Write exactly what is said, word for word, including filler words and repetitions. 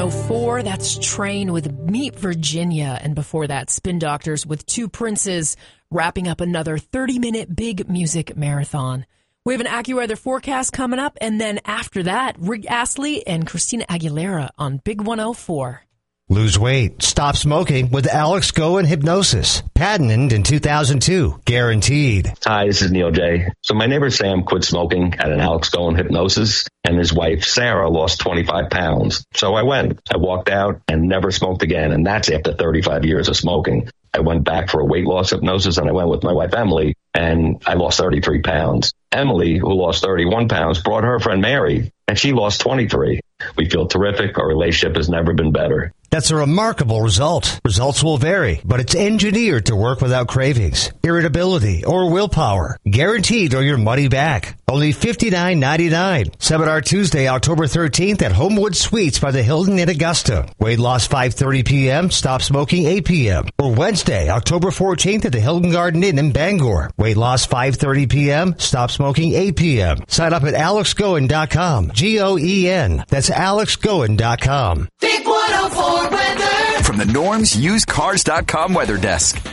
oh four, that's Train with Meet Virginia. And before that, Spin Doctors with Two Princes, wrapping up another thirty-minute big music marathon. We have an AccuWeather forecast coming up, and then after that, Rick Astley and Christina Aguilera on Big one oh four. Lose weight. Stop smoking with Alex Go and Hypnosis. Patented in two thousand two. Guaranteed. Hi, this is Neil J. So my neighbor Sam quit smoking at an Alex Go and Hypnosis, and his wife Sarah lost twenty-five pounds. So I went. I walked out and never smoked again, and that's after thirty-five years of smoking. I went back for a weight loss hypnosis, and I went with my wife Emily, and I lost thirty-three pounds. Emily, who lost thirty-one pounds, brought her friend Mary, and she lost twenty-three. We feel terrific. Our relationship has never been better. That's a remarkable result. Results will vary, but it's engineered to work without cravings, irritability, or willpower. Guaranteed or your money back. Only fifty-nine ninety-nine. Seminar Tuesday, October thirteenth at Homewood Suites by the Hilton in Augusta. Weight loss five thirty p.m., stop smoking eight p.m. Or Wednesday, October fourteenth at the Hilton Garden Inn in Bangor. Weight loss five thirty p.m., stop smoking eight p.m. Sign up at alex goen dot com. G O E N. That's alex goen dot com. Big one oh four weather. From the Norm's Used Cars dot com weather desk.